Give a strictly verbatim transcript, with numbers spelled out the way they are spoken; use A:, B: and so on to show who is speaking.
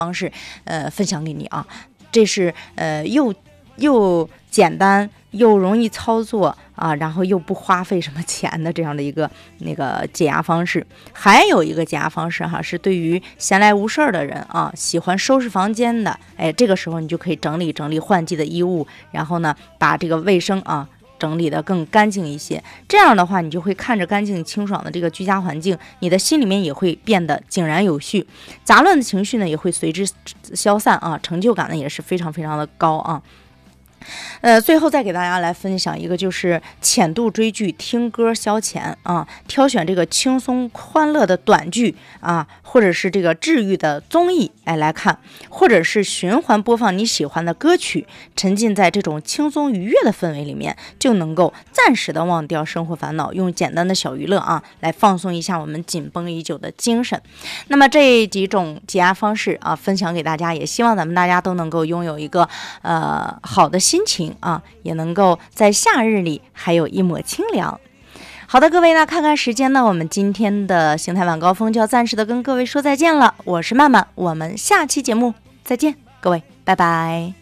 A: 方式，呃，分享给你啊。这是呃又又简单又容易操作啊，然后又不花费什么钱的这样的一个那个解压方式。还有一个解压方式哈，是对于闲来无事的人啊，喜欢收拾房间的，哎，这个时候你就可以整理整理换季的衣物，然后呢，把这个卫生啊整理得更干净一些。这样的话，你就会看着干净清爽的这个居家环境，你的心里面也会变得井然有序，杂乱的情绪呢也会随之消散啊，成就感呢也是非常非常的高啊。呃，最后再给大家来分享一个，就是浅度追剧、听歌消遣啊，挑选这个轻松欢乐的短剧啊，或者是这个治愈的综艺哎来看，或者是循环播放你喜欢的歌曲，沉浸在这种轻松愉悦的氛围里面，就能够暂时的忘掉生活烦恼，用简单的小娱乐啊来放松一下我们紧绷已久的精神。那么这几种解压方式啊，分享给大家，也希望咱们大家都能够拥有一个呃好的心情啊，也能够在夏日里还有一抹清凉。好的，各位呢，看看时间呢，我们今天的邢台晚高峰就要暂时的跟各位说再见了。我是曼曼，我们下期节目再见，各位，拜拜。